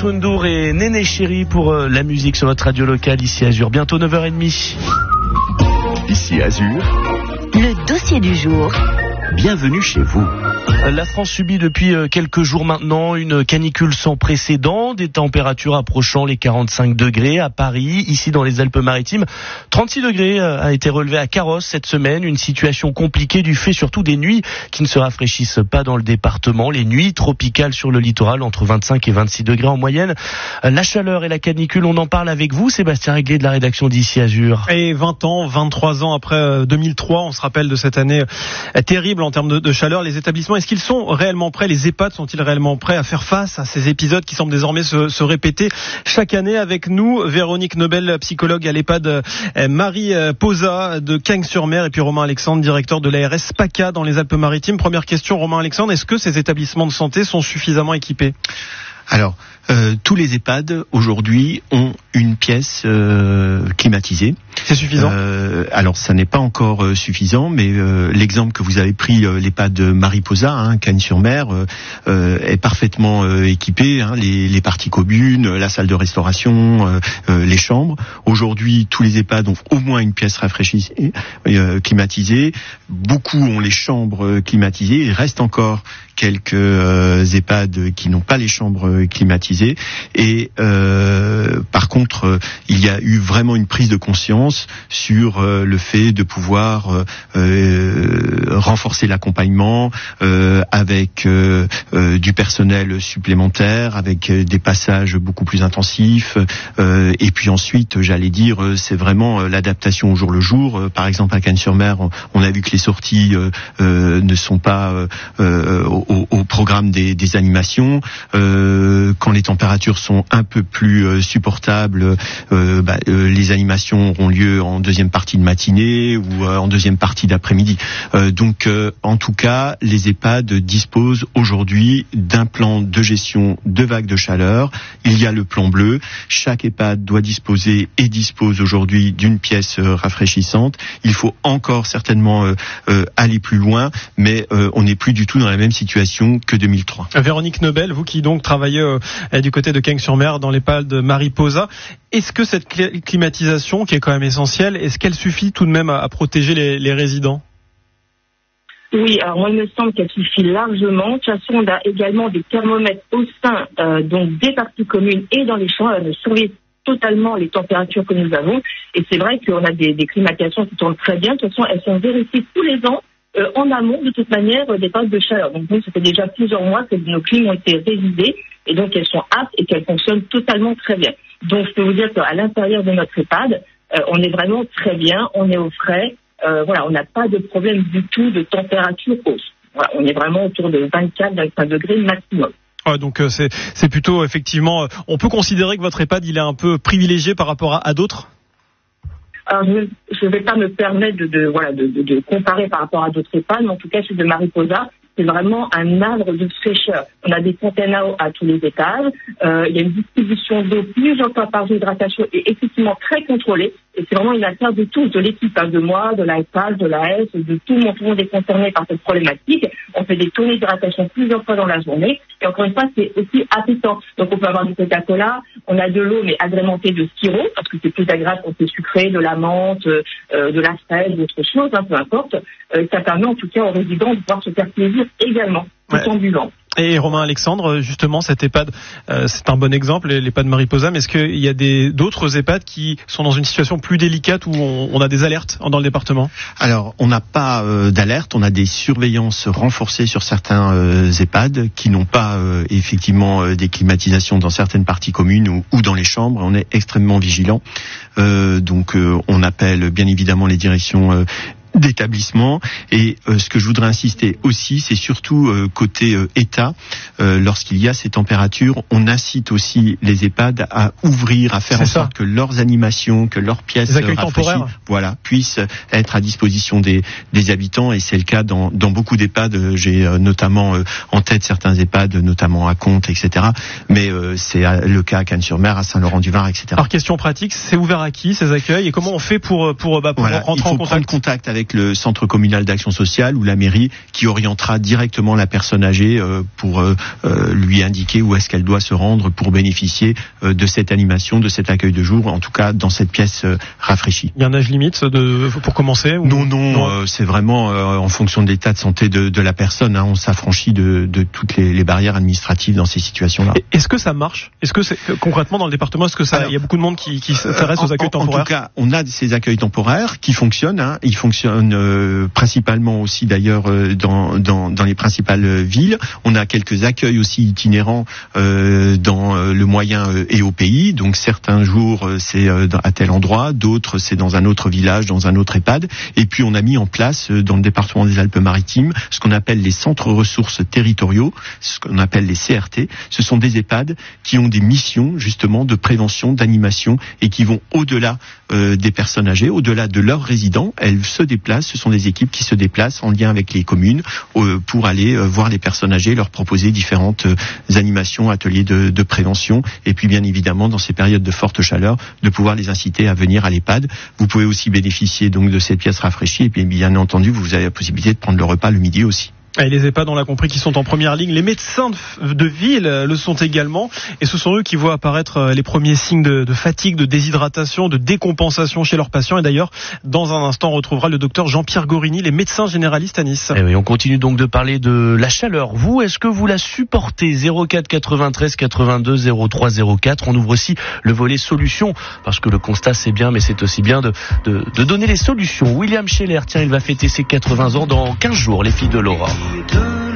Ndour et Néné Chéri pour la musique sur votre radio locale ici Azur. Bientôt 9h30. Ici Azur, le dossier du jour. Bienvenue chez vous. La France subit depuis quelques jours maintenant une canicule sans précédent, des températures approchant les 45 degrés à Paris, ici dans les Alpes-Maritimes. 36 degrés a été relevé à Carros cette semaine, une situation compliquée du fait surtout des nuits qui ne se rafraîchissent pas dans le département. Les nuits tropicales sur le littoral entre 25 et 26 degrés en moyenne. La chaleur et la canicule, on en parle avec vous, Sébastien Réglé de la rédaction d'Ici Azur. Et 23 ans après 2003, on se rappelle de cette année terrible en termes de chaleur. Les établissements, est-ce qu'ils sont réellement prêts, les EHPAD sont-ils réellement prêts à faire face à ces épisodes qui semblent désormais se répéter chaque année? Avec nous, Véronique Nobel, psychologue à l'EHPAD Marie Posa de Cagnes-sur-Mer, et puis Romain Alexandre, directeur de l'ARS PACA dans les Alpes-Maritimes. Première question, Romain Alexandre, est-ce que ces établissements de santé sont suffisamment équipés? Alors, tous les EHPAD aujourd'hui ont une pièce climatisée. C'est suffisant? Alors, ça n'est pas encore suffisant, mais l'exemple que vous avez pris, l'EHPAD Marie-Posa, Cagnes-sur-Mer, est parfaitement équipé. Les parties communes, la salle de restauration, les chambres. Aujourd'hui, tous les EHPAD ont au moins une pièce rafraîchissée, climatisée. Beaucoup ont les chambres climatisées. Il reste encore quelques EHPAD qui n'ont pas les chambres climatisées. Et par contre, il y a eu vraiment une prise de conscience sur le fait de pouvoir renforcer l'accompagnement avec du personnel supplémentaire, avec des passages beaucoup plus intensifs. Et puis ensuite, j'allais dire, c'est vraiment l'adaptation au jour le jour. Par exemple, à Cagnes-sur-Mer, on a vu que les sorties ne sont pas au programme des animations. Quand les températures sont un peu plus supportables, les animations auront lieu en deuxième partie de matinée ou en deuxième partie d'après-midi. Donc, en tout cas, les EHPAD disposent aujourd'hui d'un plan de gestion de vagues de chaleur. Il y a le plan bleu. Chaque EHPAD doit disposer et dispose aujourd'hui d'une pièce rafraîchissante. Il faut encore certainement aller plus loin, mais on n'est plus du tout dans la même situation que 2003. Véronique Nobel, vous qui donc travaillez du côté de Cagnes-sur-Mer dans l'EHPAD de Marie Posa, est-ce que cette climatisation, qui est quand même essentielle, est-ce qu'elle suffit tout de même à protéger les résidents? Oui, alors moi il me semble qu'elle suffit largement. De toute façon, on a également des thermomètres au sein donc des parties communes et dans les chambres. Elle surveille totalement les températures que nous avons. Et c'est vrai qu'on a des climatisations qui tournent très bien. De toute façon, elles sont vérifiées tous les ans en amont de toute manière des phases de chaleur. Donc nous, ça fait déjà plusieurs mois que nos clims ont été révisées et donc elles sont aptes et qu'elles fonctionnent totalement très bien. Donc je peux vous dire qu'à l'intérieur de notre EHPAD, on est vraiment très bien, on est au frais. On n'a pas de problème du tout de température hausse. Voilà, on est vraiment autour de 24-25 degrés maximum. Ouais, donc c'est plutôt effectivement. On peut considérer que votre EHPAD il est un peu privilégié par rapport à d'autres. Alors je ne vais pas me permettre de comparer par rapport à d'autres EHPAD, mais en tout cas celui de Marie Posa, c'est vraiment un havre de fraîcheur. On a des fontaines à eau à tous les étages. Il y a une distribution d'eau plusieurs fois par jour, hydratation est effectivement très contrôlée. Et c'est vraiment une affaire de tous, de l'équipe, de moi, de l'EHPAD, de l'AS, de tout le monde. Tout le monde est concerné par cette problématique. On fait des tournées d'hydratation plusieurs fois dans la journée. Et encore une fois, c'est aussi appétant. Donc on peut avoir du Coca-Cola, on a de l'eau mais agrémentée de sirop, parce que c'est plus agréable quand c'est sucré, de la menthe, de la fraise, d'autres choses, peu importe. Ça permet en tout cas aux résidents de pouvoir se faire plaisir également, tout en buvant. Et Romain Alexandre, justement, cet EHPAD, c'est un bon exemple, l'EHPAD Marie Posa, mais est-ce qu'il y a d'autres EHPAD qui sont dans une situation plus délicate où on a des alertes dans le département? Alors, on n'a pas d'alerte, on a des surveillances renforcées sur certains EHPAD qui n'ont pas effectivement des climatisations dans certaines parties communes ou dans les chambres. On est extrêmement vigilants. Donc, on appelle bien évidemment les directions d'établissement. Et ce que je voudrais insister aussi, c'est surtout côté État, lorsqu'il y a ces températures, on incite aussi les EHPAD à ouvrir, à faire en sorte que leurs animations, que leurs pièces rafraîchies, puissent être à disposition des habitants. Et c'est le cas dans beaucoup d'EHPAD. J'ai notamment en tête certains EHPAD, notamment à Comte, etc. Mais c'est le cas à Cagnes-sur-Mer, à Saint-Laurent-du-Var, etc. Alors question pratique, c'est ouvert à qui ces accueils et comment on fait pour rentrer en contact avec avec le centre communal d'action sociale ou la mairie qui orientera directement la personne âgée pour lui indiquer où est-ce qu'elle doit se rendre pour bénéficier de cette animation, de cet accueil de jour, en tout cas dans cette pièce rafraîchie. Il y a un âge limite pour commencer ou... Non, c'est vraiment en fonction de l'état de santé de la personne. On s'affranchit de toutes les barrières administratives dans ces situations-là. Est-ce que ça marche ? Est-ce que concrètement dans le département, est-ce que il y a beaucoup de monde qui s'intéresse aux accueils temporaires ? En tout cas, on a ces accueils temporaires qui fonctionnent. Ils fonctionnent principalement aussi d'ailleurs dans les principales villes. On a quelques accueils aussi itinérants dans le moyen et au pays. Donc certains jours c'est à tel endroit, d'autres c'est dans un autre village, dans un autre EHPAD. Et puis on a mis en place dans le département des Alpes-Maritimes ce qu'on appelle les centres ressources territoriaux, ce qu'on appelle les CRT. Ce sont des EHPAD qui ont des missions justement de prévention, d'animation et qui vont au-delà des personnes âgées, au-delà de leurs résidents. Elles se déplacent, ce sont des équipes qui se déplacent en lien avec les communes pour aller voir les personnes âgées, leur proposer différentes animations, ateliers de prévention et puis bien évidemment dans ces périodes de forte chaleur de pouvoir les inciter à venir à l'EHPAD. Vous pouvez aussi bénéficier donc de cette pièce rafraîchie et puis bien entendu vous avez la possibilité de prendre le repas le midi aussi. Et les EHPAD, on l'a compris, qui sont en première ligne. Les médecins de ville le sont également. Et ce sont eux qui voient apparaître les premiers signes de fatigue, de déshydratation, de décompensation chez leurs patients. Et d'ailleurs, dans un instant, on retrouvera le docteur Jean-Pierre Gorini, les médecins généralistes à Nice. Et oui, on continue donc de parler de la chaleur. Vous, est-ce que vous la supportez ? 04 93 82 03 04. On ouvre aussi le volet solutions. Parce que le constat, c'est bien, mais c'est aussi bien de donner les solutions. William Scheller, tiens, il va fêter ses 80 ans dans 15 jours, les filles de Laura.